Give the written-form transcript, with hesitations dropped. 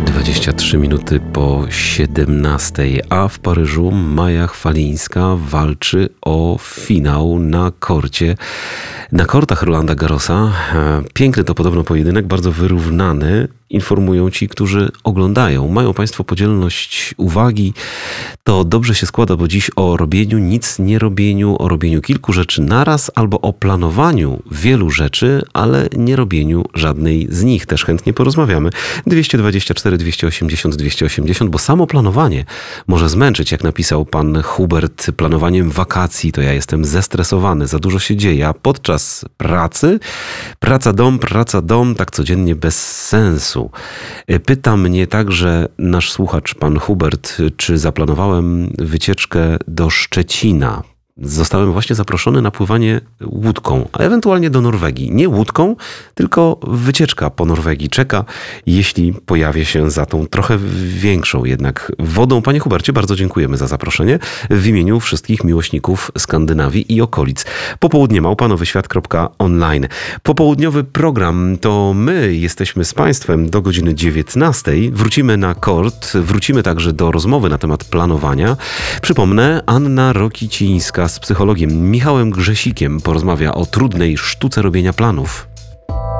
23 minuty po 17, a w Paryżu Maja Chwalińska walczy o finał na korcie. Na kortach Rolanda Garrosa. Piękny to podobno pojedynek, bardzo wyrównany. Informują ci, którzy oglądają. Mają państwo podzielność uwagi. To dobrze się składa, bo dziś o robieniu, nic nie robieniu, o robieniu kilku rzeczy naraz albo o planowaniu wielu rzeczy, ale nie robieniu żadnej z nich. Też chętnie porozmawiamy. 224, 280, 280, bo samo planowanie może zmęczyć. Jak napisał pan Hubert, planowaniem wakacji to ja jestem zestresowany, za dużo się dzieje, a podczas pracy praca, dom, tak codziennie bez sensu. Pyta mnie także nasz słuchacz, pan Hubert, czy zaplanowałem wycieczkę do Szczecina. Zostałem właśnie zaproszony na pływanie łódką, a ewentualnie do Norwegii. Nie łódką, tylko wycieczka po Norwegii czeka, jeśli pojawię się za tą trochę większą jednak wodą. Panie Hubercie, bardzo dziękujemy za zaproszenie w imieniu wszystkich miłośników Skandynawii i okolic. popołudnie@nowyświat.online. Popołudniowy program to my jesteśmy z państwem do godziny 19. Wrócimy na kort, wrócimy także do rozmowy na temat planowania. Przypomnę, Anna Rokicińska z psychologiem Michałem Grzesikiem porozmawia o trudnej sztuce robienia planów.